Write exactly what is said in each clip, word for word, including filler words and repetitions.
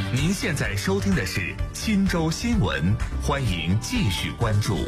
您现在收听的是忻州新闻，欢迎继续关注。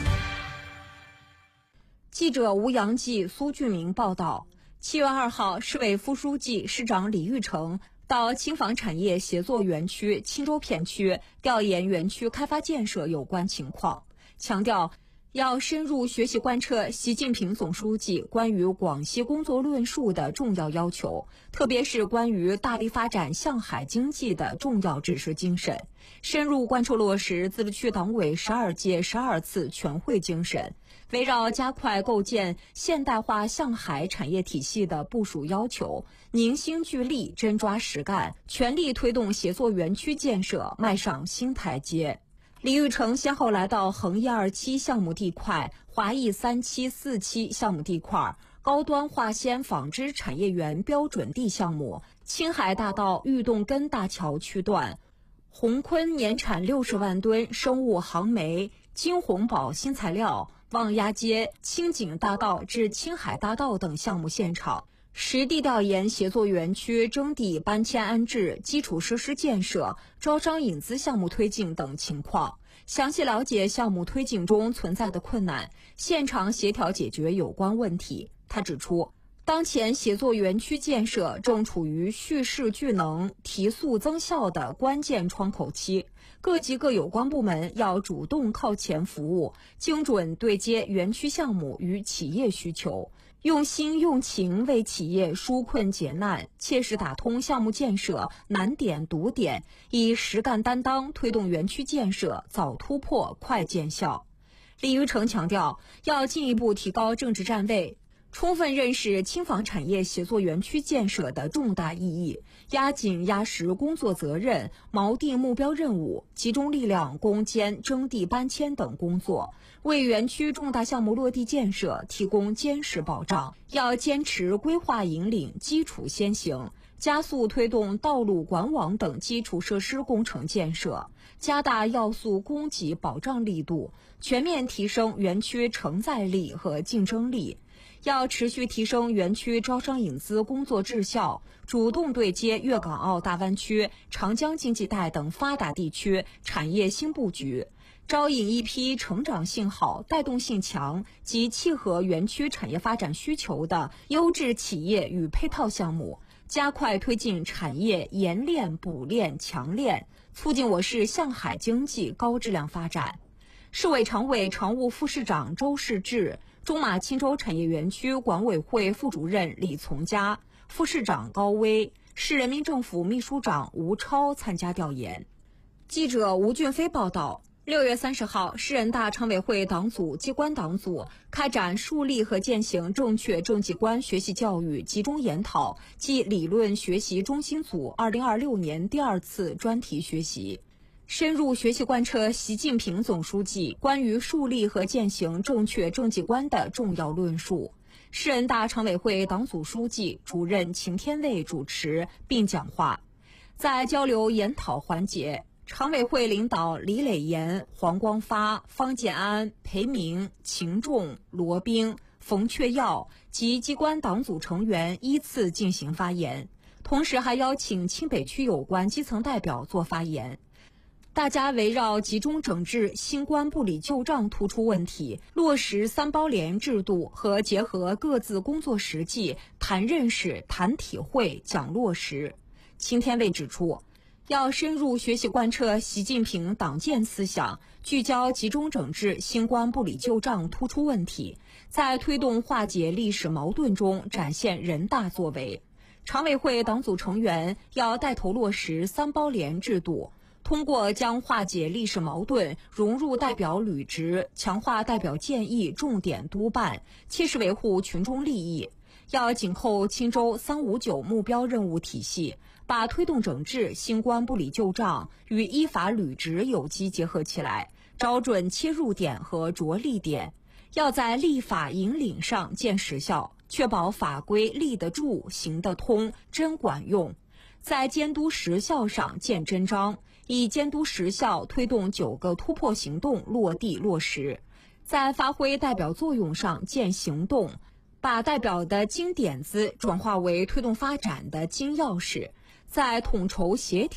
记者吴阳记、苏俊明报道，七月二号，市委副书记、市长李玉成到轻纺产业协作园区钦州片区调研园区开发建设有关情况，强调要深入学习贯彻习近平总书记关于广西工作论述的重要要求，特别是关于大力发展向海经济的重要指示精神，深入贯彻落实自治区党委十二届十二次全会精神，围绕加快构建现代化向海产业体系的部署要求，凝心聚力，真抓实干，全力推动协作园区建设迈上新台阶。李玉成先后来到衡一二期项目地块、华谊三期、四期项目地块、高端化纤纺织产业园标准地项目、青海大道玉洞根大桥区段、宏坤年产六十万吨生物航煤、金鸿宝新材料、望鸭街、清景大道至青海大道等项目现场，实地调研协作园区征地搬迁安置、基础设施建设、招商引资项目推进等情况，详细了解项目推进中存在的困难，现场协调解决有关问题。他指出，当前协作园区建设正处于蓄势聚能、提速增效的关键窗口期，各级各有关部门要主动靠前服务，精准对接园区项目与企业需求，用心用情为企业纾困解难，切实打通项目建设难点堵点，以实干担当推动园区建设早突破、快见效。李玉成强调，要进一步提高政治站位，充分认识轻纺产业协作园区建设的重大意义，压紧压实工作责任，锚定目标任务，集中力量攻坚征地搬迁等工作，为园区重大项目落地建设提供坚实保障。要坚持规划引领、基础先行，加速推动道路、管网等基础设施工程建设，加大要素供给保障力度，全面提升园区承载力和竞争力。要持续提升园区招商引资工作质效，主动对接粤港澳大湾区、长江经济带等发达地区产业新布局，招引一批成长性好、带动性强及契合园区产业发展需求的优质企业与配套项目，加快推进产业研炼、补炼、强炼，促进我市向海经济高质量发展。市委常委常务副市长周世志、中马钦州产业园区管委会副主任李从佳、副市长高威、市人民政府秘书长吴超参加调研。记者吴俊飞报道，六月三十号，市人大常委会党组、机关党组开展树立和践行正确政绩观学习教育集中研讨暨理论学习中心组二零二六年第二次专题学习，深入学习贯彻习近平总书记关于树立和践行正确政绩观的重要论述。市人大常委会党组书记、主任秦天卫主持并讲话。在交流研讨环节，常委会领导李磊岩、黄光发、方建安、裴明、秦仲、罗兵、冯确耀及机关党组成员依次进行发言，同时还邀请清北区有关基层代表做发言。大家围绕集中整治新冠不理旧账突出问题，落实三包联制度和结合各自工作实际，谈认识、谈体会、讲落实。秦天卫指出，要深入学习贯彻习近平党建思想，聚焦集中整治新冠不理旧账突出问题，在推动化解历史矛盾中展现人大作为。常委会党组成员要带头落实三包联制度，通过将化解历史矛盾融入代表履职，强化代表建议重点督办，切实维护群众利益。要紧扣钦州三五九目标任务体系，把推动整治新冠不理旧账与依法履职有机结合起来，找准切入点和着力点。要在立法引领上见实效，确保法规立得住、行得通、真管用。在监督实效上见真章，以监督实效推动九个突破行动落地落实；在发挥代表作用上见行动，把代表的金点子转化为推动发展的金钥匙；在统筹协调